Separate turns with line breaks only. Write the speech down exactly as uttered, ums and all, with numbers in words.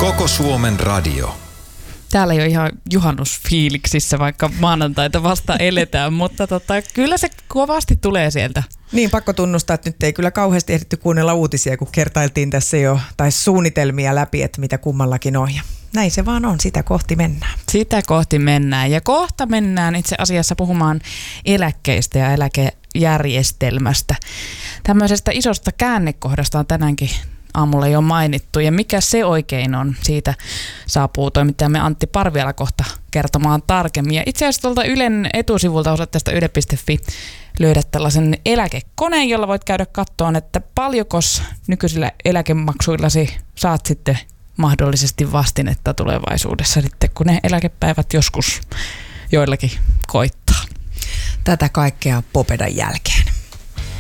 Koko Suomen radio.
Täällä ei ole ihan juhannusfiiliksissä, vaikka maanantaita vasta eletään, mutta tota, kyllä se kovasti tulee sieltä.
Niin, pakko tunnustaa, että nyt ei kyllä kauheasti ehditty kuunnella uutisia, kun kertailtiin tässä jo, tai suunnitelmia läpi, että mitä kummallakin on. Ja näin se vaan on, sitä kohti mennään.
Sitä kohti mennään ja kohta mennään itse asiassa puhumaan eläkkeistä ja eläkejärjestelmästä. Tämmöisestä isosta käännekohdasta on tänäänkin aamulla jo mainittu, ja mikä se oikein on, siitä saapuu toimittajamme Antti Parviala kohta kertomaan tarkemmin. Ja itse asiassa tuolta Ylen etusivulta osoitteesta yle piste fi löydät tällaisen eläkekoneen, jolla voit käydä kattoon, että paljonkos nykyisillä eläkemaksuillasi saat sitten mahdollisesti vastinetta tulevaisuudessa sitten, kun ne eläkepäivät joskus joillakin koittaa.
Tätä kaikkea Popedan jälkeen.